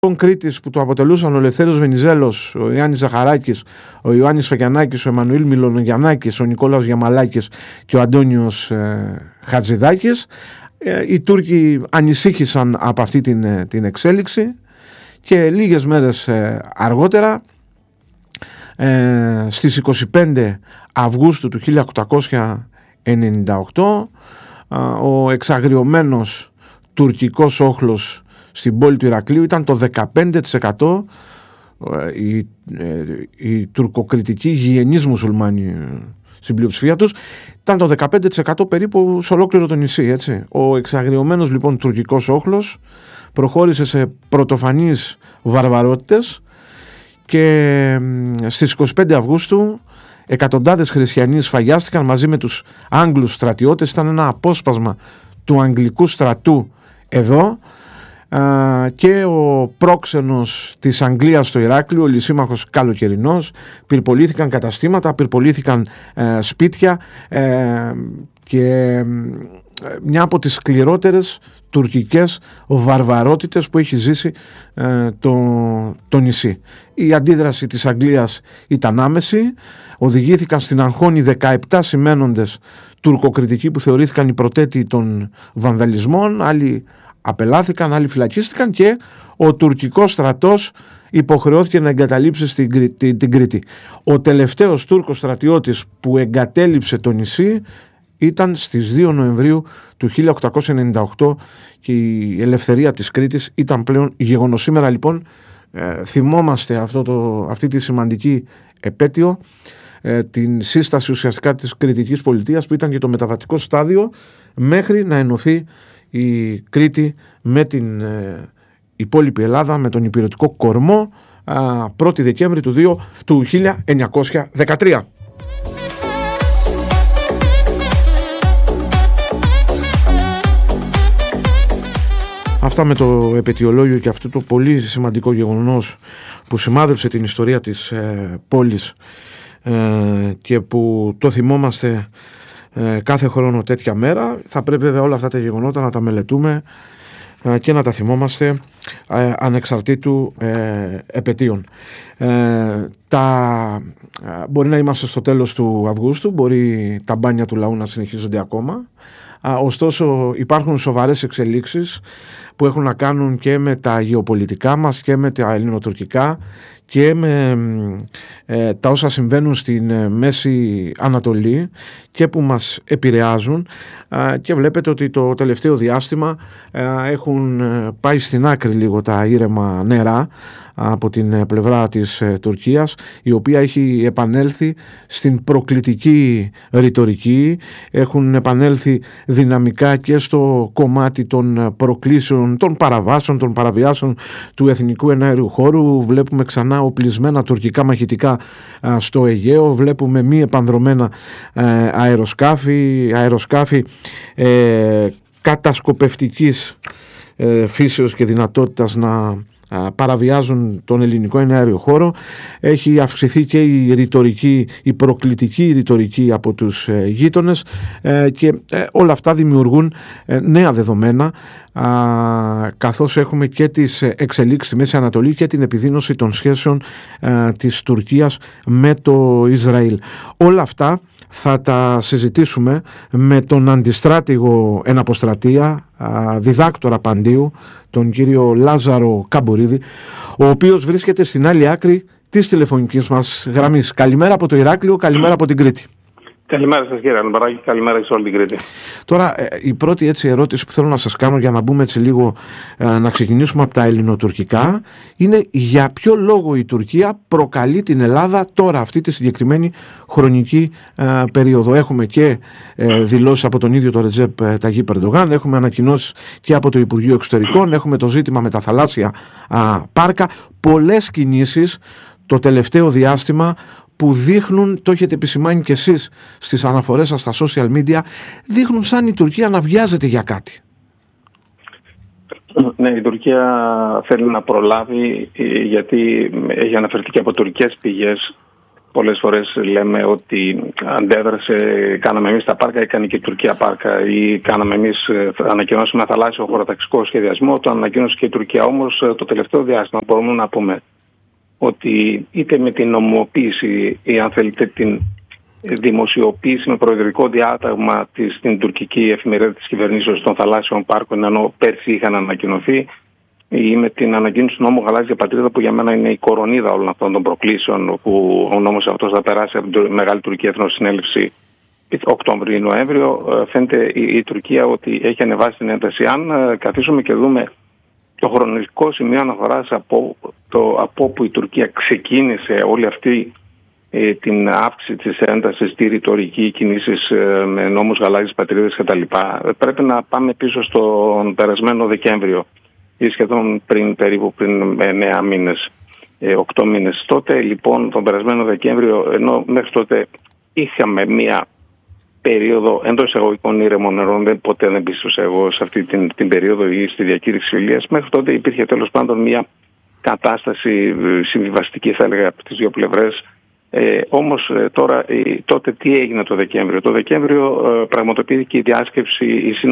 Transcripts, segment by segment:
Κρήτης που το αποτελούσαν ο Ελευθέριος Βενιζέλος, ο Ιάννης Ζαχαράκης, ο Ιωάννης Φεκιανάκης, ο Εμμανουήλ Μιλονογιαννάκης, ο Νικόλαος Γιαμαλάκης και ο Αντώνιος Χατζηδάκης. Οι Τούρκοι ανησύχησαν από αυτή την εξέλιξη και λίγες μέρες αργότερα, στις 25 Αυγούστου του 1898, ο εξαγριωμένος τουρκικός όχλος στην πόλη του Ηρακλείου ήταν το 15%, οι τουρκοκριτικοί γηγενείς μουσουλμάνοι στην πλειοψηφία τους, ήταν το 15% περίπου σε ολόκληρο το νησί, έτσι. Ο εξαγριωμένος λοιπόν τουρκικός όχλος προχώρησε σε πρωτοφανείς βαρβαρότητες και στις 25 Αυγούστου εκατοντάδες χριστιανοί σφαγιάστηκαν μαζί με τους Άγγλους στρατιώτες. Ήταν ένα απόσπασμα του Αγγλικού στρατού εδώ, και ο πρόξενος της Αγγλίας στο Ηράκλειο, ο Λυσίμαχος Καλοκαιρινός, πυρπολήθηκαν καταστήματα, πυρπολήθηκαν σπίτια, και μια από τις σκληρότερες τουρκικές βαρβαρότητες που έχει ζήσει το νησί. Η αντίδραση της Αγγλίας ήταν άμεση. Οδηγήθηκαν στην αγχώνη 17 σημαίνοντες τουρκοκριτικοί που θεωρήθηκαν οι πρωτέτοι των βανδαλισμών, άλλοι απελάθηκαν, άλλοι φυλακίστηκαν και ο τουρκικός στρατός υποχρεώθηκε να εγκαταλείψει την Κρήτη. Ο τελευταίος Τούρκος στρατιώτης που εγκατέλειψε το νησί ήταν στις 2 Νοεμβρίου του 1898 και η ελευθερία της Κρήτης ήταν πλέον γεγονός. Σήμερα λοιπόν θυμόμαστε αυτή τη σημαντική επέτειο, την σύσταση ουσιαστικά της Κρητικής Πολιτείας, που ήταν και το μεταβατικό στάδιο μέχρι να ενωθεί η Κρήτη με την υπόλοιπη Ελλάδα, με τον υπηρετικό κορμό, 1η Δεκέμβρη του 1913. Αυτά με το επετειολόγιο και αυτό το πολύ σημαντικό γεγονός που σημάδεψε την ιστορία της πόλης, και που το θυμόμαστε κάθε χρόνο τέτοια μέρα. Θα πρέπει βέβαια όλα αυτά τα γεγονότα να τα μελετούμε και να τα θυμόμαστε ανεξαρτήτου επετείων. Μπορεί να είμαστε στο τέλος του Αυγούστου, μπορεί τα μπάνια του λαού να συνεχίζονται ακόμα, ωστόσο υπάρχουν σοβαρές εξελίξεις που έχουν να κάνουν και με τα γεωπολιτικά μας και με τα ελληνοτουρκικά και με τα όσα συμβαίνουν στην Μέση Ανατολή και που μας επηρεάζουν, και βλέπετε ότι το τελευταίο διάστημα έχουν πάει στην άκρη λίγο τα ήρεμα νερά από την πλευρά της Τουρκίας, η οποία έχει επανέλθει στην προκλητική ρητορική, έχουν επανέλθει δυναμικά και στο κομμάτι των προκλήσεων, των παραβάσεων, των παραβιάσεων του εθνικού εναέριου χώρου. Βλέπουμε ξανά οπλισμένα τουρκικά μαχητικά στο Αιγαίο, βλέπουμε μη επανδρομένα αεροσκάφη κατασκοπευτικής φύσεως και δυνατότητας να παραβιάζουν τον ελληνικό εναέριο χώρο. Έχει αυξηθεί και η προκλητική ρητορική από τους γείτονες, και όλα αυτά δημιουργούν νέα δεδομένα, καθώς έχουμε και τις εξελίξεις στη Μέση Ανατολή και την επιδείνωση των σχέσεων της Τουρκίας με το Ισραήλ. Όλα αυτά θα τα συζητήσουμε με τον αντιστράτηγο εν αποστρατεία, διδάκτορα Παντίου, τον κύριο Λάζαρο Καμπουρίδη, ο οποίος βρίσκεται στην άλλη άκρη της τηλεφωνικής μας γραμμής. Καλημέρα από το Ηράκλειο, καλημέρα από την Κρήτη. Καλημέρα σας κύριε Αλμπαράκη, καλημέρα σε όλη την Κρήτη. Τώρα η πρώτη ερώτηση που θέλω να σας κάνω, για να μπούμε έτσι λίγο, να ξεκινήσουμε από τα ελληνοτουρκικά, είναι για ποιο λόγο η Τουρκία προκαλεί την Ελλάδα τώρα, αυτή τη συγκεκριμένη χρονική περίοδο. Έχουμε και δηλώσεις από τον ίδιο τον Ρετζέπ Ταγίπ Ερντογάν, έχουμε ανακοινώσεις και από το Υπουργείο Εξωτερικών, έχουμε το ζήτημα με τα θαλάσσια πάρκα, πολλές κινήσεις το τελευταίο διάστημα που δείχνουν, το έχετε επισημάνει και εσείς στις αναφορές σας στα social media, δείχνουν σαν η Τουρκία να βιάζεται για κάτι. Ναι, η Τουρκία θέλει να προλάβει, γιατί έχει αναφερθεί και από τουρκικές πηγές πολλές φορές λέμε ότι αντέδρασε, κάναμε εμείς τα πάρκα, έκανε και η Τουρκία πάρκα, ή κάναμε εμείς, ανακοινώσαμε ένα θαλάσσιο χωροταξικό σχεδιασμό, το ανακοίνωσε και η Τουρκία. Όμως το τελευταίο διάστημα μπορούμε να πούμε ότι είτε με την νομιμοποίηση ή αν θέλετε την δημοσιοποίηση με προεδρικό διάταγμα στην τουρκική εφημερίδα της κυβερνήσεως των θαλάσσιων πάρκων, ενώ πέρσι είχαν ανακοινωθεί, ή με την ανακοίνωση του νόμου Γαλάζια Πατρίδα, που για μένα είναι η κορονίδα όλων αυτών των προκλήσεων, που ο νόμος αυτός θα περάσει από την Μεγάλη Τουρκική Εθνοσυνέλευση Οκτώβριο ή Νοέμβριο. Φαίνεται η Τουρκία ότι έχει ανεβάσει την ένταση. Αν καθίσουμε και δούμε το χρονικό σημείο αναφοράς από όπου η Τουρκία ξεκίνησε όλη αυτή την αύξηση της έντασης, τη ρητορική, κινήσεις με νόμους Γαλάζιας Πατρίδας κτλ., πρέπει να πάμε πίσω στον περασμένο Δεκέμβριο, ή σχεδόν περίπου πριν 9 μήνες, 8 μήνες. Τότε λοιπόν τον περασμένο Δεκέμβριο, ενώ μέχρι τότε είχαμε μία περίοδο εντός εισαγωγικών ήρεμων νερών, ποτέ δεν πίστεψα εγώ σε αυτή την περίοδο ή στη διακήρυξη ηλίας, μέχρι τότε υπήρχε τέλος πάντων μία κατάσταση συμβιβαστική, θα έλεγα, από τις δύο πλευρές. Όμως τότε τι έγινε το Δεκέμβριο? Το Δεκέμβριο πραγματοποιήθηκε η διάσκεψη,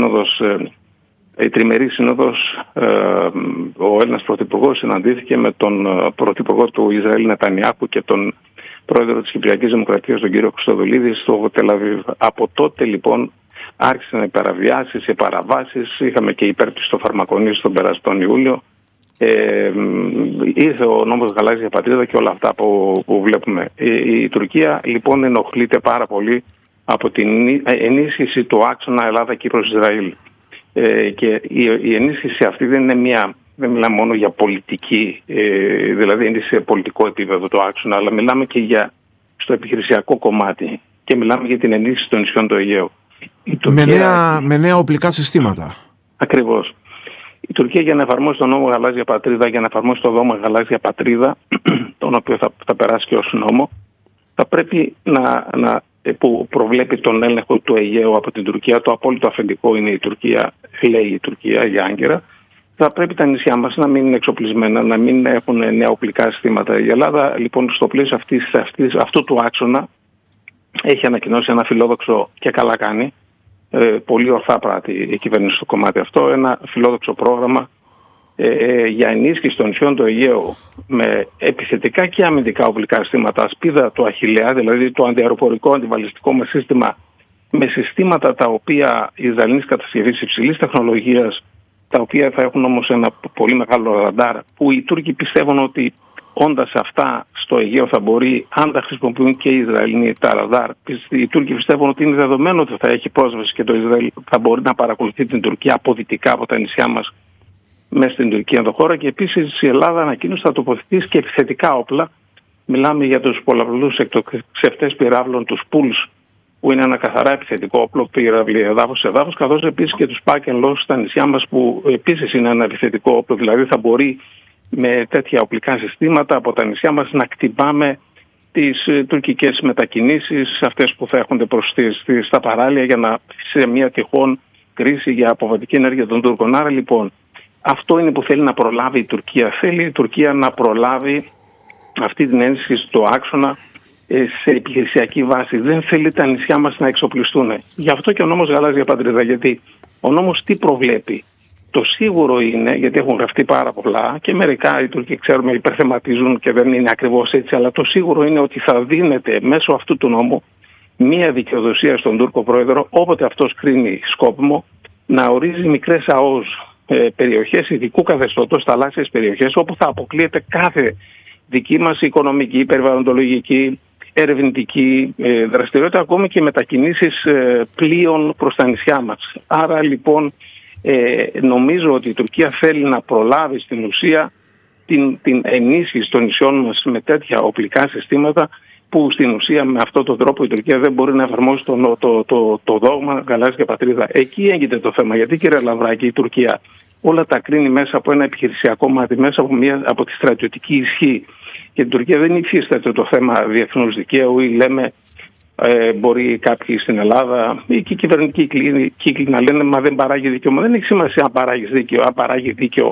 η τριμερή σύνοδος. Ο Έλληνας Πρωθυπουργός συναντήθηκε με τον Πρωθυπουργό του Ισραήλ Νετανιάχου και τον Πρόεδρο της Κυπριακής Δημοκρατίας, τον κύριο Χρυστοδουλίδη, στο Τελαβίβ. Από τότε λοιπόν άρχισαν οι παραβιάσεις, οι παραβάσεις. Είχαμε και υπέρπτυση στο Φαρμακονήσι τον Ιούλιο. Ήρθε ο νόμος Γαλάζια Πατρίδα και όλα αυτά που βλέπουμε. Η Τουρκία λοιπόν ενοχλείται πάρα πολύ από την ενίσχυση του άξονα Ελλάδα-Κύπρος-Ισραήλ. Και η ενίσχυση αυτή δεν μιλάμε μόνο για πολιτική, δηλαδή είναι σε πολιτικό επίπεδο το άξονα, αλλά μιλάμε και στο επιχειρησιακό κομμάτι, και μιλάμε για την ενίσχυση των νησιών του Αιγαίου. Με νέα οπλικά συστήματα. Ακριβώς. Η Τουρκία, για να εφαρμόσει τον νόμο Γαλάζια Πατρίδα, για να εφαρμόσει το δόγμα Γαλάζια Πατρίδα, τον οποίο θα περάσει και ως νόμο, θα πρέπει που προβλέπει τον έλεγχο του Αιγαίου από την Τουρκία, το απόλυτο αφεντικό είναι η Τουρκία, λέει η Τουρκία για Άγκυρα, θα πρέπει τα νησιά μας να μην είναι εξοπλισμένα, να μην έχουν νέα οπλικά συστήματα. Η Ελλάδα λοιπόν στο πλαίσιο αυτού του άξονα έχει ανακοινώσει ένα φιλόδοξο, και καλά κάνει, πολύ ορθά πράττει η κυβέρνηση στο κομμάτι αυτό, ένα φιλόδοξο πρόγραμμα για ενίσχυση των νησιών του Αιγαίου με επιθετικά και αμυντικά οπλικά συστήματα, ασπίδα του Αχιλλέα, δηλαδή το αντιαεροπορικό αντιβαλιστικό μας σύστημα, με συστήματα τα οποία Ισραηλινής κατασκευής υψηλής τεχνολογίας, τα οποία θα έχουν όμως ένα πολύ μεγάλο ραντάρ, που οι Τούρκοι πιστεύουν ότι όντας αυτά στο Αιγαίο θα μπορεί, αν τα χρησιμοποιούν και οι Ισραηλινοί τα ραντάρ, οι Τούρκοι πιστεύουν ότι είναι δεδομένο ότι θα έχει πρόσβαση και το Ισραήλ θα μπορεί να παρακολουθεί την Τουρκία αποδυτικά από τα νησιά μας μέσα στην Τουρκία ενδοχώρα. Και επίσης η Ελλάδα ανακοίνωσε θα τοποθετήσει και επιθετικά όπλα. Μιλάμε για τους πολλαπλούς εκτοξευτές πυράβλων, τους Pulse, που είναι ένα καθαρά επιθετικό όπλο, πύραυλοι εδάφους σε εδάφους, καθώς επίσης και τους Pack and Loss στα νησιά μας, που επίσης είναι ένα επιθετικό όπλο, δηλαδή θα μπορεί με τέτοια οπλικά συστήματα από τα νησιά μας να κτυπάμε τις τουρκικές μετακινήσεις, αυτές που θα έχονται στα παράλια, για να σε μια τυχόν κρίση για αποβατική ενέργεια των Τούρκων. Άρα λοιπόν αυτό είναι που θέλει να προλάβει η Τουρκία. Θέλει η Τουρκία να προλάβει αυτή την ένσυση στο άξονα σε επιχειρησιακή βάση. Δεν θέλει τα νησιά μας να εξοπλιστούν. Γι' αυτό και ο νόμος Γαλάζια Πατρίδα. Γιατί ο νόμος τι προβλέπει? Το σίγουρο είναι, γιατί έχουν γραφτεί πάρα πολλά και μερικά οι Τούρκοι ξέρουμε υπερθεματίζουν και δεν είναι ακριβώς έτσι, αλλά το σίγουρο είναι ότι θα δίνεται μέσω αυτού του νόμου μία δικαιοδοσία στον Τούρκο πρόεδρο, όποτε αυτός κρίνει σκόπιμο, να ορίζει μικρές ΑΟΣ, περιοχές ειδικού καθεστώτος, θαλάσσιες περιοχές, όπου θα αποκλείεται κάθε δική μας οικονομική, περιβαλλοντολογική, ερευνητική δραστηριότητα, ακόμη και μετακινήσεις πλοίων προς τα νησιά μας. Άρα λοιπόν νομίζω ότι η Τουρκία θέλει να προλάβει στην ουσία την ενίσχυση των νησιών μας με τέτοια οπλικά συστήματα, που στην ουσία με αυτόν τον τρόπο η Τουρκία δεν μπορεί να εφαρμόσει το δόγμα Γαλάζια Πατρίδα. Εκεί έγκυται το θέμα. Γιατί, κύριε Λαβράκη, η Τουρκία όλα τα κρίνει μέσα από ένα επιχειρησιακό μάτι, μέσα από τη στρατιωτική ισχύ. Και η Τουρκία δεν υφίσταται το θέμα διεθνούς δικαίου, ή λέμε μπορεί κάποιοι στην Ελλάδα ή και οι κυβερνητικοί κύκλοι να λένε μα δεν παράγει δίκαιο. Μα δεν έχει σημασία αν παράγει δίκαιο.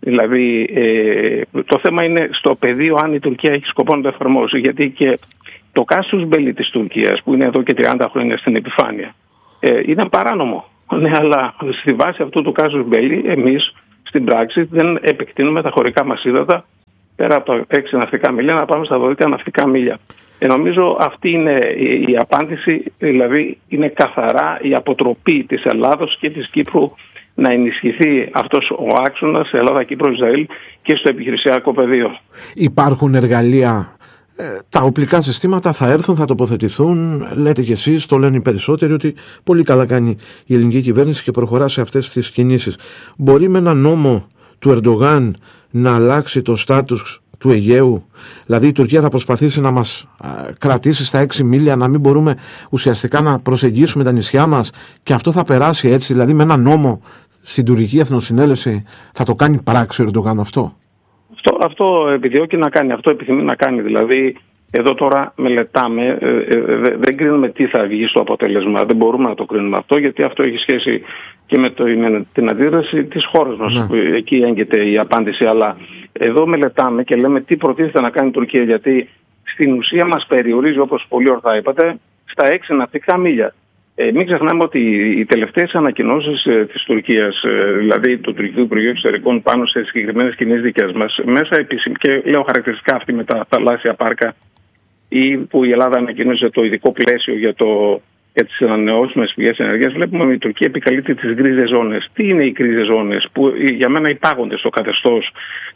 Δηλαδή το θέμα είναι στο πεδίο αν η Τουρκία έχει σκοπό να το εφαρμόσει. Γιατί και Το κάστους μπέλι της Τουρκίας, που είναι εδώ και 30 χρόνια στην επιφάνεια, είναι παράνομο. Ναι, αλλά στη βάση αυτού του κάστους μπέλι, εμείς στην πράξη δεν επεκτείνουμε τα χωρικά μας ύδατα πέρα από τα 6 ναυτικά μίλια να πάμε στα 12 ναυτικά μίλια. Νομίζω αυτή είναι η απάντηση, δηλαδή είναι καθαρά η αποτροπή της Ελλάδος και της Κύπρου να ενισχυθεί αυτός ο άξονας Ελλάδα-Κύπρο-Ισραήλ και στο επιχειρησιακό πεδίο. Υπάρχουν εργαλεία, τα οπλικά συστήματα θα έρθουν, θα τοποθετηθούν, λέτε κι εσείς, το λένε οι περισσότεροι, ότι πολύ καλά κάνει η ελληνική κυβέρνηση και προχωρά σε αυτές τις κινήσεις. Μπορεί με ένα νόμο του Ερντογάν να αλλάξει το στάτους του Αιγαίου, δηλαδή η Τουρκία θα προσπαθήσει να μας κρατήσει στα 6 μίλια, να μην μπορούμε ουσιαστικά να προσεγγίσουμε τα νησιά μας, και αυτό θα περάσει έτσι, δηλαδή με ένα νόμο στην τουρκική εθνοσυνέλευση θα το κάνει πράξη ο Ερντογάν αυτό? Αυτό επιδιώκει να κάνει, αυτό επιθυμεί να κάνει. Δηλαδή, εδώ τώρα μελετάμε, δεν κρίνουμε τι θα βγει στο αποτέλεσμα. Δεν μπορούμε να το κρίνουμε αυτό, γιατί αυτό έχει σχέση και με την αντίδραση της χώρας μας. Ναι. Εκεί έγκυται η απάντηση. Αλλά εδώ μελετάμε και λέμε τι προτίθεται να κάνει η Τουρκία, γιατί στην ουσία μας περιορίζει, όπως πολύ ορθά είπατε, στα 6 ναυτικά μίλια. Μην ξεχνάμε ότι οι τελευταίες ανακοινώσεις της Τουρκίας, δηλαδή του Τουρκικού Υπουργείου Εξωτερικών, πάνω σε συγκεκριμένες κοινές δικές μας, μέσα και λέω χαρακτηριστικά αυτή με τα θαλάσσια πάρκα, ή που η Ελλάδα ανακοίνωσε το ειδικό πλαίσιο για τις ανανεώσιμες πηγές ενέργειας, βλέπουμε ότι η Τουρκία επικαλείται τις γκρίζες ζώνες. Τι είναι οι γκρίζες ζώνες, που για μένα υπάγονται στο καθεστώς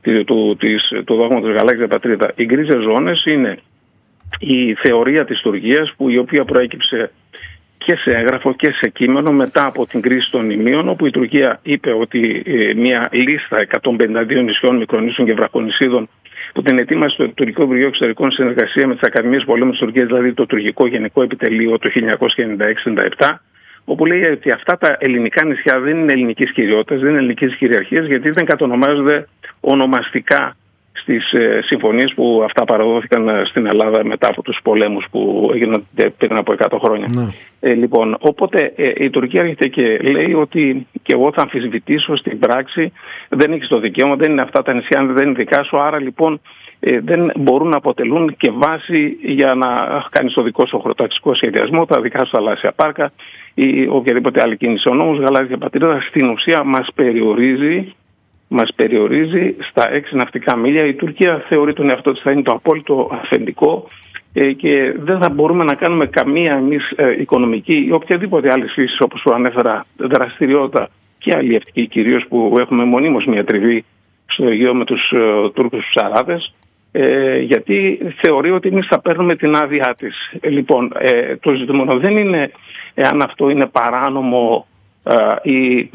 του δόγματος Γαλάζια Πατρίδα? Οι γκρίζες ζώνες είναι η θεωρία της Τουρκίας, η οποία προέκυψε και σε έγγραφο και σε κείμενο μετά από την κρίση των νημείων, όπου η Τουρκία είπε ότι μια λίστα 152 νησιών, μικρονήσων και βραχονησίδων, που την ετοίμασε το Τουρκικό Υπουργείο Εξωτερικών συνεργασία με τις Ακαδημίες Πολέμου της Τουρκίας, δηλαδή το Τουρκικό Γενικό Επιτελείο το 1996-97, όπου λέει ότι αυτά τα ελληνικά νησιά δεν είναι ελληνικής κυριότητας, δεν είναι ελληνικής κυριαρχίας, γιατί δεν κατονομάζονται ονομαστικά στις συμφωνίες που αυτά παραδόθηκαν στην Ελλάδα μετά από τους πολέμους που έγιναν πριν από 100 χρόνια. Ναι. Λοιπόν, οπότε η Τουρκία έρχεται και λέει ότι και εγώ θα αμφισβητήσω στην πράξη, δεν έχεις το δικαίωμα, δεν είναι αυτά τα νησιά, δεν είναι δικά σου, άρα λοιπόν δεν μπορούν να αποτελούν και βάση για να κάνεις το δικό σου χωροταξικό σχεδιασμό, τα δικά σου θαλάσσια πάρκα ή οποιαδήποτε άλλη κίνηση. Ο νόμος Γαλάζια Πατρίδα στην ουσία μας περιορίζει στα 6 ναυτικά μίλια. Η Τουρκία θεωρεί τον εαυτό της θα είναι το απόλυτο αφεντικό και δεν θα μπορούμε να κάνουμε καμία εμείς οικονομική ή οποιαδήποτε άλλη φύση, όπως σου ανέφερα, δραστηριότητα και αλλιευτική κυρίως, που έχουμε μονίμως μια τριβή στο Αιγαίο με τους Τούρκους ψαράδες, γιατί θεωρεί ότι εμείς θα παίρνουμε την άδειά της. Λοιπόν, το ζητούμενο δεν είναι εάν αυτό είναι παράνομο ή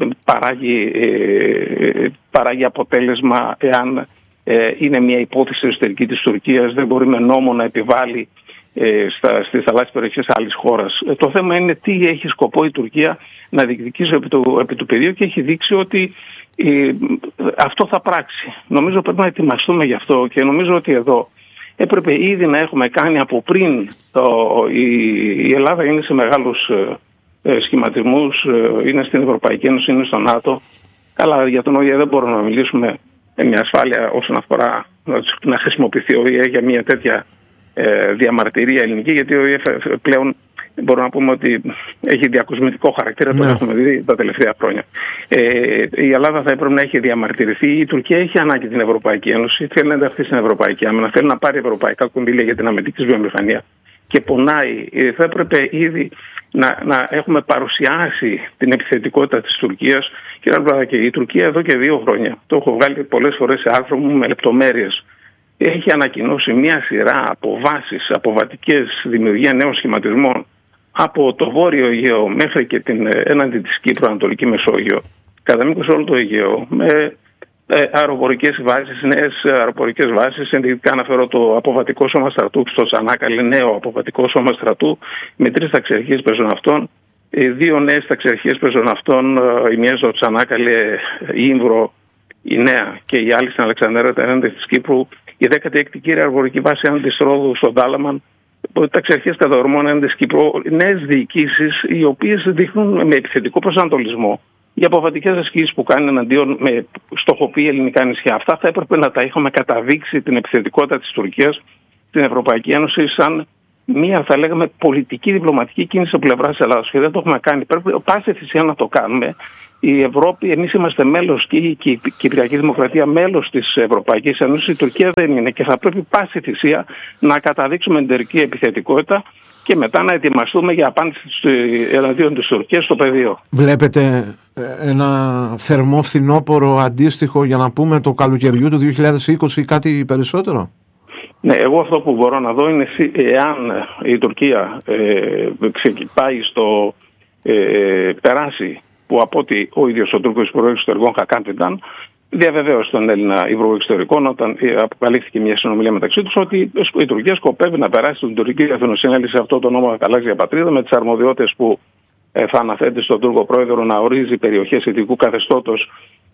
παράγει αποτέλεσμα, εάν είναι μια υπόθεση εσωτερική της Τουρκίας, δεν μπορεί με νόμο να επιβάλλει στις θαλάσσιες περιοχές άλλης χώρας. Το θέμα είναι τι έχει σκοπό η Τουρκία να διεκδικήσει επί του πεδίου, και έχει δείξει ότι αυτό θα πράξει. Νομίζω πρέπει να ετοιμαστούμε γι' αυτό, και νομίζω ότι εδώ έπρεπε ήδη να έχουμε κάνει από πριν. Η Ελλάδα είναι σε μεγάλους σχηματισμούς, είναι στην Ευρωπαϊκή Ένωση, είναι στο ΝΑΤΟ. Καλά, για τον ΟΗΕ δεν μπορούμε να μιλήσουμε με ασφάλεια όσον αφορά να χρησιμοποιηθεί ο ΟΗΕ για μια τέτοια διαμαρτυρία ελληνική, γιατί ο ΟΗΕ πλέον μπορούμε να πούμε ότι έχει διακοσμητικό χαρακτήρα, το έχουμε δει τα τελευταία χρόνια. Η Ελλάδα θα έπρεπε να έχει διαμαρτυρηθεί. Η Τουρκία έχει ανάγκη την Ευρωπαϊκή Ένωση, θέλει να ενταχθεί στην Ευρωπαϊκή Άμυνα, θέλει να πάρει ευρωπαϊκά κονδύλια για την αμυντική βιομηχανία και πονάει. Θα έπρεπε ήδη να έχουμε παρουσιάσει την επιθετικότητα της Τουρκίας. Κύριε Αλβαδάκη, η Τουρκία εδώ και 2 χρόνια, το έχω βγάλει πολλές φορές σε άρθρο μου με λεπτομέρειες, έχει ανακοινώσει μια σειρά από βάσεις αποβατικές, δημιουργία νέων σχηματισμών από το Βόρειο Αιγαίο μέχρι και την έναντι της Κύπρου, Ανατολική Μεσόγειο, κατά μήκος όλο το Αιγαίο, με αεροπορικές βάσεις, νέες αεροπορικές βάσεις. Ενδεικτικά αναφέρω το αποβατικό σώμα στρατού στο Τσανάκαλε, νέο αποβατικό σώμα στρατού με 3 ταξιαρχίες πεζοναυτών, 2 νέες ταξιαρχίες πεζοναυτών, η μία στο Τσανάκαλε, η Ήμβρο, η νέα, και η άλλη στην Αλεξανδρέα έναντι της Κύπρου, η 16η κύρια αεροπορική βάση έναντι της Ρόδου στον Τάλαμαν, ταξιαρχίες καταδρομών έναντι της Κύπρου, νέες διοικήσεις οι οποίες δείχνουν με επιθετικό προσανατολισμό για αποβατικές ασκήσεις που κάνει εναντίον, με στοχοποιεί ελληνικά νησιά. Αυτά θα έπρεπε να τα είχαμε καταδείξει, την επιθετικότητα της Τουρκίας στην Ευρωπαϊκή Ένωση, σαν μία, θα λέγαμε, πολιτική διπλωματική κίνηση από πλευρά της Ελλάδας και δεν το έχουμε κάνει. Πρέπει πάση θυσία να το κάνουμε. Η Ευρώπη, εμείς είμαστε μέλος και η Κυπριακή Δημοκρατία μέλος της Ευρωπαϊκής Ένωσης, η Τουρκία δεν είναι και θα πρέπει πάση θυσία να καταδείξουμε την τερική επιθετικότητα και μετά να ετοιμαστούμε για απάντηση εναντίον της Τουρκίας στο πεδίο. Βλέπετε ένα θερμό φθινόπωρο αντίστοιχο, για να πούμε, το καλοκαιριού του 2020 ή κάτι περισσότερο? Ναι, εγώ αυτό που μπορώ να δω είναι εάν η Τουρκία πάει στο περάσει, που από ότι ο ίδιος ο Τούρκος Υπουργός Εξωτερικών Χακάν διαβεβαίωσε τον Έλληνα Υπουργό Εξωτερικών, όταν αποκαλύφθηκε μια συνομιλία μεταξύ τους, ότι η Τουρκία σκοπεύει να περάσει στην τουρκική εθνοσυνέλευση σε αυτό το νόμο Γαλάζια Πατρίδα με τις αρμοδιότητες που θα αναθέτει στον Τούρκο Πρόεδρο να ορίζει περιοχές ειδικού καθεστώτος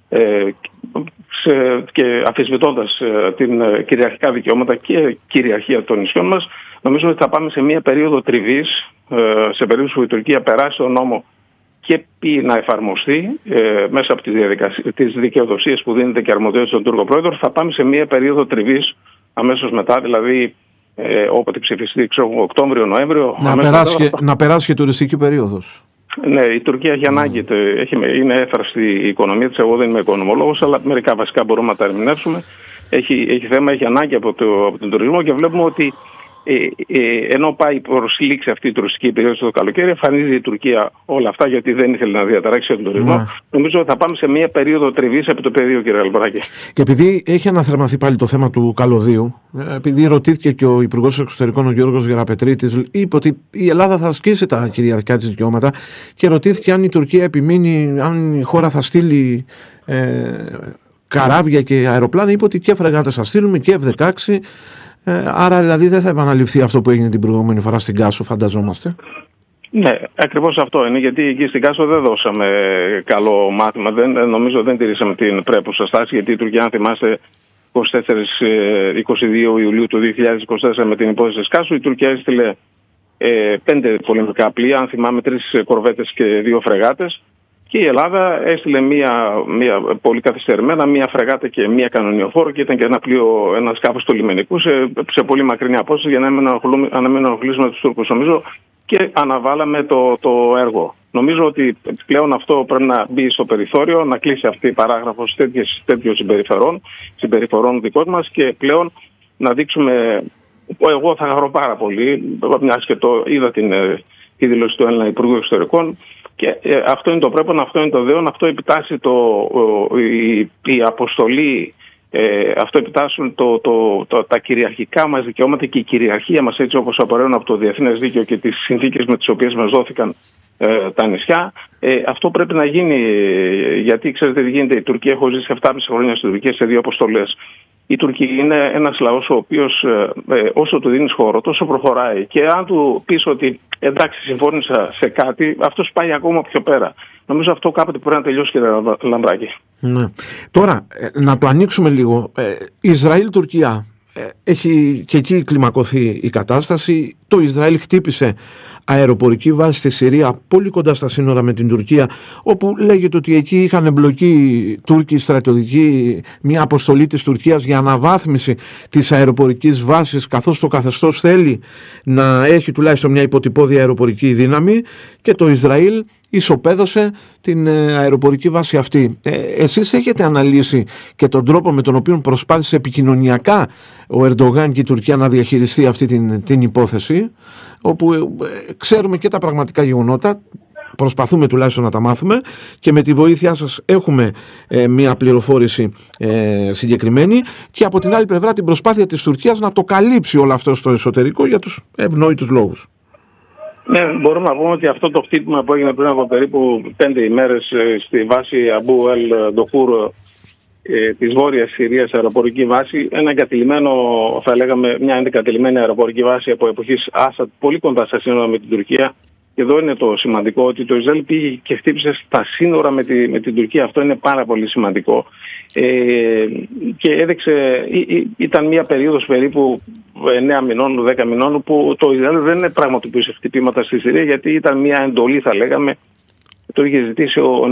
και αμφισβητώντας την κυριαρχικά δικαιώματα και κυριαρχία των νησιών μας. Νομίζω ότι θα πάμε σε μια περίοδο τριβής, σε περίπτωση που η Τουρκία περάσει τον νόμο και πει να εφαρμοστεί μέσα από τις δικαιοδοσίες που δίνεται και αρμοδιότητες στον Τούρκο Πρόεδρο, θα πάμε σε μια περίοδο τριβής αμέσως μετά, δηλαδή όποτε ψηφιστεί, Οκτώβριο-Νοέμβριο. Να περάσει και τουριστική περίοδος. Ναι, η Τουρκία έχει ανάγκη, είναι έφραστη η οικονομία της. Εγώ δεν είμαι οικονομολόγος, αλλά μερικά βασικά μπορούμε να τα ερμηνεύσουμε. Έχει θέμα, έχει ανάγκη από τον τουρισμό και βλέπουμε ότι ενώ πάει προς λήξη αυτή η τουριστική περίοδο το καλοκαίρι, εμφανίζει η Τουρκία όλα αυτά γιατί δεν ήθελε να διαταράξει τον τουρισμό. Νομίζω ότι θα πάμε σε μια περίοδο τριβής επί το πεδίο, κύριε Αλμπράκη. Και επειδή έχει αναθερμαθεί πάλι το θέμα του καλωδίου, επειδή ρωτήθηκε και ο Υπουργός Εξωτερικών, ο Γιώργος Γεραπετρίτης, είπε ότι η Ελλάδα θα ασκήσει τα κυριαρχικά της δικαιώματα και ρωτήθηκε αν η Τουρκία επιμείνει, αν η χώρα θα στείλει καράβια και αεροπλάνα. Είπε ότι και φρεγάτες θα στείλουμε και F-16. Άρα δηλαδή δεν θα επαναληφθεί αυτό που έγινε την προηγούμενη φορά στην Κάσο, φανταζόμαστε. Ναι, ακριβώς αυτό είναι, γιατί εκεί στην Κάσο δεν δώσαμε καλό μάθημα. Νομίζω δεν τηρήσαμε την πρέπουσα στάση, γιατί η Τουρκία, αν θυμάστε, 22 Ιουλίου του 2024 με την υπόθεση της Κάσου, η Τουρκία έστειλε 5 πολεμικά πλοία, αν θυμάμαι 3 κορβέτες και 2 φρεγάτες. Και η Ελλάδα έστειλε μια πολύ καθυστερημένα, μια φρεγάτα και μια κανονιοφόρο και ήταν και ένα σκάφος του λιμενικού σε πολύ μακρινή απόσταση για να μην ενοχλήσουμε τους Τούρκους, νομίζω, και αναβάλαμε το έργο. Νομίζω ότι πλέον αυτό πρέπει να μπει στο περιθώριο, να κλείσει αυτή η παράγραφος τέτοιων συμπεριφορών δικών μας και πλέον να δείξουμε. Εγώ θα χαρώ πάρα πολύ, μιας και είδα τη δήλωση του Έλληνα Υπουργού Εξωτερικών. Και αυτό είναι το πρέπον, αυτό είναι το δέον, αυτό επιτάσσει η αποστολή, αυτό επιτάσσουν τα κυριαρχικά μας δικαιώματα και η κυριαρχία μας, έτσι όπως απορρέουν από το διεθνές δίκαιο και τις συνθήκες με τις οποίες μας δόθηκαν τα νησιά. Αυτό πρέπει να γίνει, γιατί ξέρετε τι γίνεται, η Τουρκία, έχω ζήσει 7,5 χρόνια στην Τουρκία σε 2 αποστολές. Η Τουρκία είναι ένας λαός ο οποίος όσο του δίνεις χώρο τόσο προχωράει, και αν του πεις ότι εντάξει συμφώνησα σε κάτι, αυτός πάει ακόμα πιο πέρα. Νομίζω αυτό κάποτε πρέπει να τελειώσει, κύριε Λαμπράκη. Ναι. Τώρα να το ανοίξουμε λίγο. Ισραήλ-Τουρκία. Έχει και εκεί κλιμακωθεί η κατάσταση. Το Ισραήλ χτύπησε αεροπορική βάση στη Συρία, πολύ κοντά στα σύνορα με την Τουρκία, όπου λέγεται ότι εκεί είχαν εμπλοκή Τούρκοι στρατιωτικοί, μια αποστολή της Τουρκίας για αναβάθμιση της αεροπορικής βάσης, καθώς το καθεστώς θέλει να έχει τουλάχιστον μια υποτυπώδη αεροπορική δύναμη, και το Ισραήλ ισοπαίδωσε την αεροπορική βάση αυτή. Εσείς έχετε αναλύσει και τον τρόπο με τον οποίο προσπάθησε επικοινωνιακά ο Ερντογάν και η Τουρκία να διαχειριστεί αυτή την υπόθεση, όπου ξέρουμε και τα πραγματικά γεγονότα, προσπαθούμε τουλάχιστον να τα μάθουμε, και με τη βοήθειά σας έχουμε μια πληροφόρηση συγκεκριμένη, και από την άλλη πλευρά την προσπάθεια της Τουρκίας να το καλύψει όλο αυτό στο εσωτερικό για τους ευνόητους λόγους. Ναι, μπορούμε να πούμε ότι αυτό το χτύπημα που έγινε πριν από περίπου 5 ημέρες στη βάση Αμπού Ελ Ντοχούρ της Βόρειας Συρίας, αεροπορική βάση, ένα εγκατειλημμένο, θα λέγαμε μια εγκατειλημμένη αεροπορική βάση από εποχής Άσαντ, πολύ κοντά στα σύνορα με την Τουρκία. Και εδώ είναι το σημαντικό, ότι το Ισραήλ πήγε και χτύπησε στα σύνορα με την Τουρκία. Αυτό είναι πάρα πολύ σημαντικό. Και έδειξε, ήταν μια περίοδος περίπου 9 μηνών, 10 μηνών, που το Ισραήλ δεν πραγματοποιούσε χτυπήματα στη Συρία, γιατί ήταν μια εντολή, θα λέγαμε. Το είχε ζητήσει ο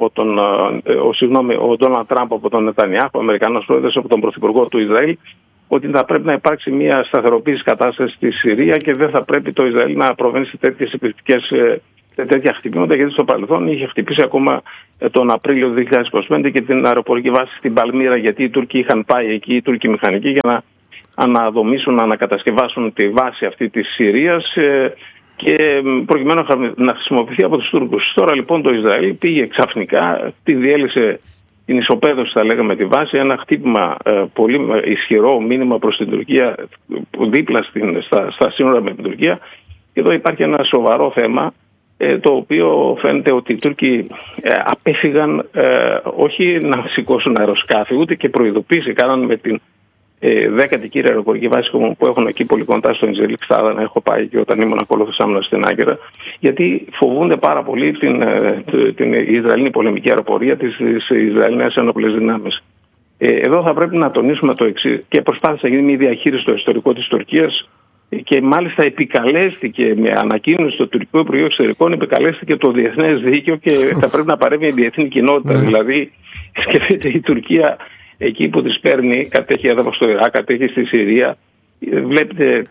Ντόναλντ Τραμπ από τον Νετανιάχου, ο Αμερικανός πρόεδρος, από τον Πρωθυπουργό του Ισραήλ, ότι θα πρέπει να υπάρξει μια σταθεροποίηση κατάσταση στη Συρία και δεν θα πρέπει το Ισραήλ να προβαίνει σε τέτοια χτυπήματα, γιατί στο παρελθόν είχε χτυπήσει ακόμα τον Απρίλιο του 2025 και την αεροπορική βάση στην Παλμύρα, γιατί οι Τούρκοι είχαν πάει εκεί, οι Τούρκοι μηχανικοί, για να αναδομήσουν, να ανακατασκευάσουν τη βάση αυτή της Συρίας και προκειμένου να χρησιμοποιηθεί από τους Τούρκους. Τώρα λοιπόν το Ισραήλ πήγε ξαφνικά, τη διέλυσε, την ισοπαίδωση θα λέγαμε τη βάση, ένα χτύπημα πολύ ισχυρό μήνυμα προς την Τουρκία, δίπλα στα σύνορα με την Τουρκία. Και εδώ υπάρχει ένα σοβαρό θέμα, το οποίο φαίνεται ότι οι Τούρκοι απέφυγαν όχι να σηκώσουν αεροσκάφη, ούτε και προειδοποίηση κάναν με την 10η κύρια αεροπορική βάση που έχουν εκεί πολύ κοντά στο Ινζελίκ Στάδα. Έχω πάει και όταν ήμουν ακόλουθος άμυνας στην Άγκυρα, γιατί φοβούνται πάρα πολύ την Ισραηλινή πολεμική αεροπορία, τις Ισραηλινές ενόπλες δυνάμεις. Εδώ θα πρέπει να τονίσουμε το εξής, και προσπάθησε να γίνει μια διαχείριση στο ιστορικό της Τουρκίας και μάλιστα επικαλέστηκε με ανακοίνωση στο τουρκικό Υπουργείο Εξωτερικών, επικαλέστηκε το διεθνές δίκαιο και θα πρέπει να παρέμβει η διεθνή κοινότητα. Δηλαδή, σκεφτείτε, η Τουρκία εκεί που τις παίρνει, κατέχει έδαφος στο Ιράκ, κατέχει στη Συρία. Βλέπετε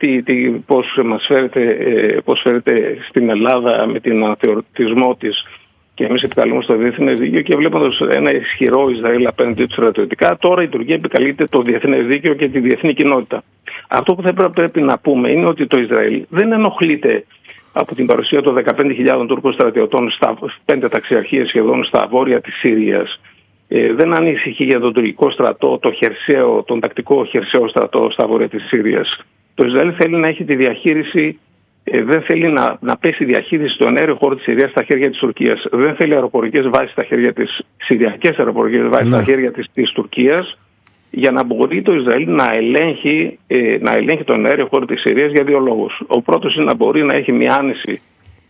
πώς φέρεται στην Ελλάδα με την αναθεωρητισμό της, και εμείς επικαλούμε στο διεθνές δίκαιο, και βλέποντας ένα ισχυρό Ισραήλ απέναντι του στρατιωτικά, τώρα η Τουρκία επικαλείται το διεθνές δίκαιο και τη διεθνή κοινότητα. Αυτό που θα πρέπει να πούμε είναι ότι το Ισραήλ δεν ενοχλείται από την παρουσία των 15.000 Τούρκων στρατιωτών στα 5 ταξιαρχίες σχεδόν στα βόρεια της Συρίας. Δεν ανησυχεί για τον τουρκικό στρατό, τον τακτικό χερσαίο στρατό στα βόρεια της Συρίας. Το Ισραήλ θέλει να έχει τη διαχείριση, δεν θέλει να πέσει η διαχείριση στον αέριο χώρο της Συρίας στα χέρια της Τουρκίας. Δεν θέλει αεροπορικές βάσεις στα χέρια της, συριακές αεροπορικές βάσεις στα χέρια της Τουρκίας, για να μπορεί το Ισραήλ να ελέγχει τον αέριο χώρο της Συρίας για δύο λόγους. Ο πρώτος είναι να μπορεί να έχει μια άνεση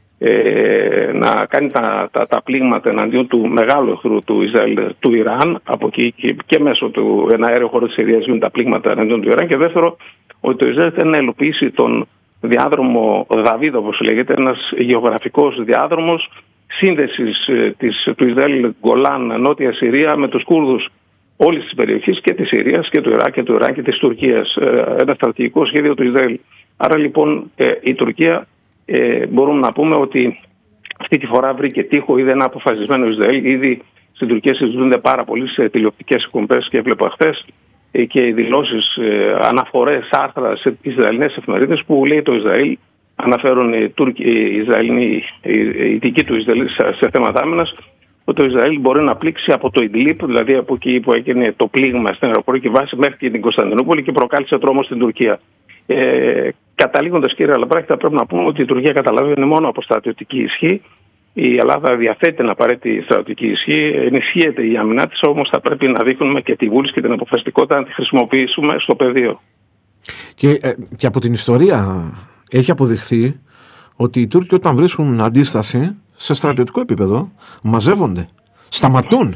να κάνει τα πλήγματα εναντίον του μεγάλου εχθρού του Ισραήλ, του Ιράν, από εκεί και μέσω του αέριο χώρο της Συρίας γίνουν τα πλήγματα εναντίον του Ιράν. Και δεύτερο, ότι το Ισραήλ θέλει να υλοποιήσει τον διάδρομο Δαβίδ, όπως λέγεται, ένας γεωγραφικός διάδρομος σύνδεσης του Ισραήλ Γκολάν, Νότια Συρία, με τους Κούρδους όλης της περιοχής και της Συρίας και του Ιράκ και του Ιράν και της Τουρκίας. Ένα στρατηγικό σχέδιο του Ισραήλ. Άρα λοιπόν η Τουρκία, μπορούμε να πούμε ότι αυτή τη φορά βρήκε τείχο, είδε ένα αποφασισμένο Ισραήλ. Ήδη στην Τουρκία συζητούνται πάρα πολύ σε τηλεοπτικές εκπομπές και έβλεπα χθες και οι δηλώσεις, αναφορές, άρθρα σε Ισραηλινές εφημερίδες που λέει το Ισραήλ, αναφέρουν οι Ισραηλινοί, οι δικοί του Ισραήλ σε θέματα άμυνας, ότι το Ισραήλ μπορεί να πλήξει από το Ιντλίπ, δηλαδή από εκεί που έγινε το πλήγμα στην αεροπορική βάση, μέχρι και την Κωνσταντινούπολη και προκάλεσε τρόμο στην Τουρκία. Καταλήγοντας, κύριε Αλαμπράκη, θα πρέπει να πούμε ότι η Τουρκία καταλαβαίνει μόνο από στρατιωτική ισχύ. Η Ελλάδα διαθέτει την απαραίτητη στρατιωτική ισχύ, ενισχύεται η άμυνά της, όμως θα πρέπει να δείχνουμε και τη βούληση και την αποφασιστικότητα να τη χρησιμοποιήσουμε στο πεδίο. Και από την ιστορία έχει αποδειχθεί ότι οι Τούρκοι, όταν βρίσκουν αντίσταση σε στρατιωτικό επίπεδο, μαζεύονται, σταματούν.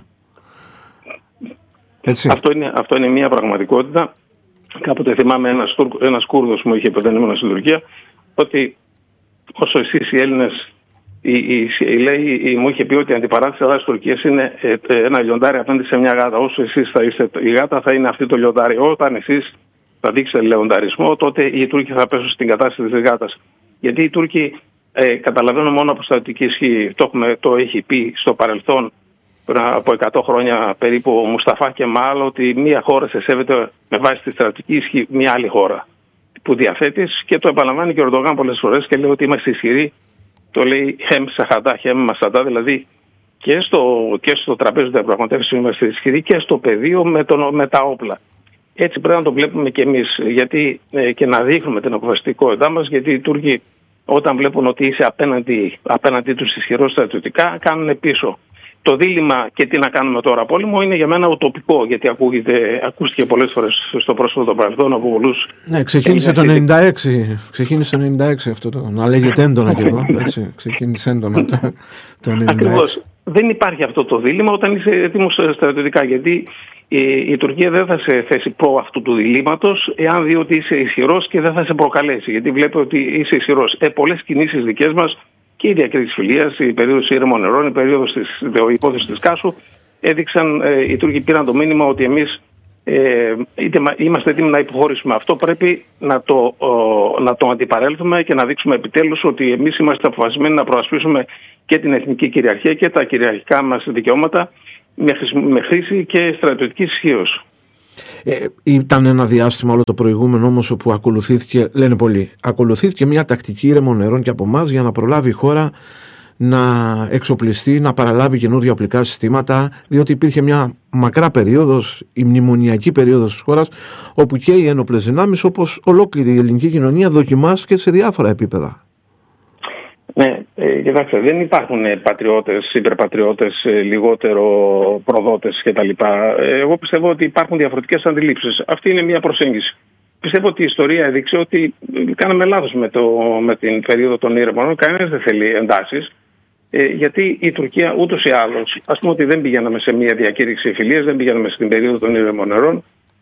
Έτσι. Αυτό είναι μια πραγματικότητα. Κάποτε θυμάμαι ένας Κούρδος μου είχε πει όταν ήμουν στην Τουρκία, ότι όσο εσείς οι Έλληνες, μου είχε πει ότι η αντιπαράθεση της Τουρκίας είναι ένα λιοντάρι απέναντι σε μια γάτα. Όσο εσείς θα είστε η γάτα, θα είναι αυτή το λιοντάρι. Όταν εσείς θα δείξετε λιονταρισμό, τότε οι Τούρκοι θα πέσουν στην κατάσταση της γάτας. Γιατί οι Τούρκοι καταλαβαίνουν μόνο από στρατιωτική ισχύ. Το έχει πει στο παρελθόν, πριν από 100 χρόνια περίπου, ο Μουσταφά Κεμάλ, ότι μια χώρα σε σέβεται με βάση τη στρατιωτική ισχύ μια άλλη χώρα που διαθέτεις, και το επαναλαμβάνει και ο Ερντογάν πολλές φορές και λέει ότι είμαστε ισχυροί. Το λέει χεμ σαχαντά, χεμ μασαντά, δηλαδή και στο τραπέζι των διαπραγματεύσεων είμαστε ισχυροί και στο πεδίο με τα όπλα. Έτσι πρέπει να το βλέπουμε και εμείς, και να δείχνουμε την αποφασιστικότητά μας, γιατί οι Τούρκοι, όταν βλέπουν ότι είσαι απέναντί τους ισχυρός στρατιωτικά, κάνουν πίσω. Το δίλημμα και τι να κάνουμε τώρα πόλεμο είναι για μένα ουτοπικό, γιατί ακούστηκε πολλές φορές στο πρόσφατο των παρελθόν από πολλούς. Ναι, ξεκίνησε το 96 αυτό να λέγεται έντονα και εδώ. Έτσι, ξεκίνησε έντονα το 96. Ακριβώς. Δεν υπάρχει αυτό το δίλημμα όταν είσαι έτοιμος στρατιωτικά, γιατί η Τουρκία δεν θα σε θέσει προ αυτού του διλήμματος εάν δει ότι είσαι ισχυρός και δεν θα σε προκαλέσει, γιατί βλέπει ότι είσαι ισχυρός. Πολλές κινήσεις δικές μας, και η διακήρυξη φιλίας, η περίοδος ήρεμων νερών, η περίοδος της υπόθεσης της Κάσου, έδειξαν, οι Τούρκοι πήραν το μήνυμα ότι εμείς είτε είμαστε έτοιμοι να υποχωρήσουμε. Αυτό πρέπει να το αντιπαρέλθουμε και να δείξουμε επιτέλους ότι εμείς είμαστε αποφασισμένοι να προασπίσουμε και την εθνική κυριαρχία και τα κυριαρχικά μας δικαιώματα με χρήση και στρατιωτικής ισχύως. Ήταν ένα διάστημα όλο το προηγούμενο όμως όπου ακολουθήθηκε, λένε πολλοί, ακολουθήθηκε μια τακτική ήρεμων νερών και από εμάς για να προλάβει η χώρα να εξοπλιστεί, να παραλάβει καινούργια οπλικά συστήματα, διότι υπήρχε μια μακρά περίοδος, η μνημονιακή περίοδος της χώρας, όπου και οι ένοπλες δυνάμεις, όπως ολόκληρη η ελληνική κοινωνία, δοκιμάστηκε σε διάφορα επίπεδα. Ναι, κοιτάξτε, δεν υπάρχουν πατριώτες, υπερπατριώτες, λιγότερο προδότες κτλ. Εγώ πιστεύω ότι υπάρχουν διαφορετικές αντιλήψεις. Αυτή είναι μια προσέγγιση. Πιστεύω ότι η ιστορία έδειξε ότι κάναμε λάθος με την περίοδο των ήρεμων. Κανένας δεν θέλει εντάσεις. Γιατί η Τουρκία ούτως ή άλλως, ας πούμε ότι δεν πηγαίναμε σε μια διακήρυξη φιλίας, δεν πηγαίναμε στην περίοδο των ήρεμων νερών.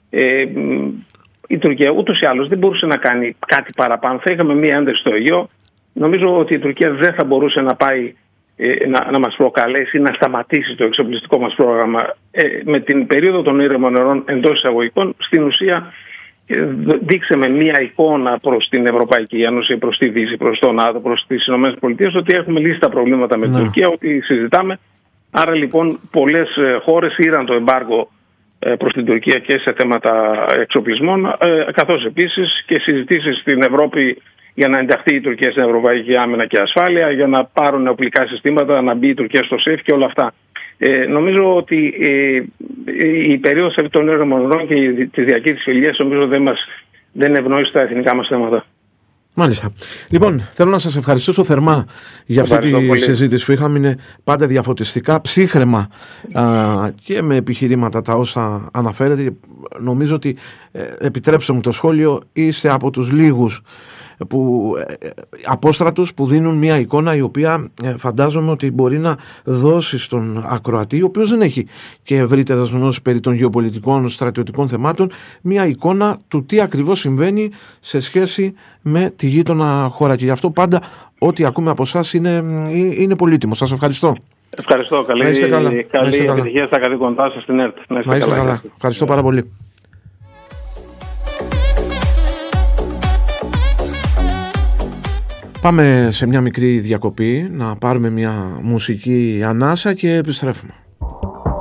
Η Τουρκία ούτως ή άλλως δεν μπορούσε να κάνει κάτι παραπάνω. Θα είχαμε μια ένταση στο Αιγαίο. Νομίζω ότι η Τουρκία δεν θα μπορούσε να πάει να μας προκαλέσει, να σταματήσει το εξοπλιστικό μας πρόγραμμα. Με την περίοδο των ήρεμων νερών εντός εισαγωγικών, στην ουσία δείξαμε μία εικόνα προς την Ευρωπαϊκή Ένωση, προς τη Δύση, προς τον ΝΑΤΟ, προς τις ΗΠΑ, ότι έχουμε λύσει τα προβλήματα με την Τουρκία, ότι συζητάμε. Άρα λοιπόν πολλές χώρες ήραν το εμπάργο προς την Τουρκία και σε θέματα εξοπλισμών, καθώς επίσης και συζητήσεις στην Ευρώπη για να ενταχθεί η Τουρκία στην Ευρωπαϊκή Άμυνα και Ασφάλεια, για να πάρουν οπλικά συστήματα, να μπει η Τουρκία στο ΣΕΦ και όλα αυτά. Νομίζω ότι η περίοδος των ήρεμων και τη διακήρυξη φιλίας νομίζω δεν ευνοεί στα εθνικά μας θέματα. Μάλιστα. Λοιπόν, θέλω να σας ευχαριστήσω θερμά για αυτή τη συζήτηση που είχαμε. Είναι πάντα διαφωτιστικά, ψύχραιμα και με επιχειρήματα τα όσα αναφέρετε. Νομίζω ότι, επιτρέψτε μου το σχόλιο, είστε από τους λίγους απόστρατους που δίνουν μια εικόνα η οποία φαντάζομαι ότι μπορεί να δώσει στον ακροατή, ο οποίος δεν έχει και ευρύτερες γνώσεις περί των γεωπολιτικών στρατιωτικών θεμάτων, μια εικόνα του τι ακριβώς συμβαίνει σε σχέση με τη γείτονα χώρα, και γι' αυτό πάντα ό,τι ακούμε από εσάς είναι πολύτιμο. Σας ευχαριστώ. Ευχαριστώ. Καλή επιτυχία στα καθήκοντά σας στην ΕΡΤ. Να είστε καλά. Ευχαριστώ πάρα πολύ. Πάμε σε μια μικρή διακοπή, να πάρουμε μια μουσική ανάσα και επιστρέφουμε.